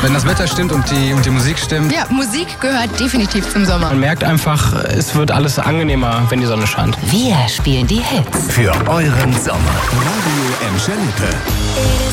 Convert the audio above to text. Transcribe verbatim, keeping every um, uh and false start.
Wenn das Wetter stimmt und die, und die Musik stimmt. Ja, Musik gehört definitiv zum Sommer. Man merkt einfach, es wird alles angenehmer, wenn die Sonne scheint. Wir spielen die Hits. Für euren Sommer. Radio Emscher Lippe.